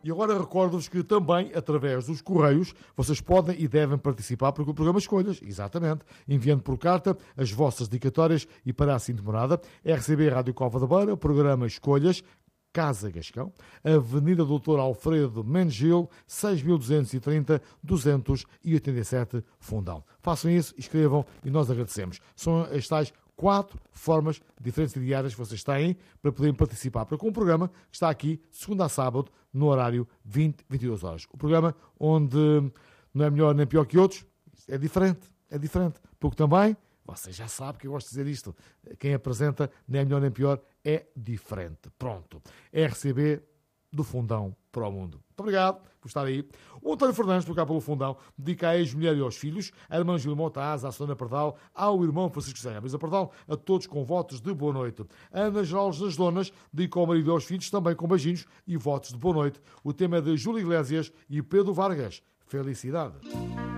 E agora recordo-vos que também, através dos correios, vocês podem e devem participar para o programa Escolhas, exatamente, enviando por carta as vossas dedicatórias e para assim de morada, RCB Rádio Cova da Beira, programa Escolhas, Casa Gascão, Avenida Doutor Alfredo Mendes Gil, 6230-287, Fundão. Façam isso, escrevam e nós agradecemos. São as tais 4 formas diferentes e diárias que vocês têm para poderem participar para com o programa que está aqui, de segunda a sábado, no horário 20-22 horas. O programa onde não é melhor nem pior que outros, é diferente, porque também, você já sabe que eu gosto de dizer isto, quem apresenta nem é melhor nem pior, é diferente. Pronto. RCB do Fundão para o Mundo. Muito obrigado por estar aí. O António Fernandes, por cá pelo Fundão, dedica à ex-mulher e aos filhos, à irmã Gil Montaz, à Sônia Pardal, ao irmão Francisco José Brisa Pardal, a todos com votos de boa noite. A Ana Jorge das Donas dedica ao marido e aos filhos, também com beijinhos e votos de boa noite. O tema é de Júlio Iglesias e Pedro Vargas. Felicidade.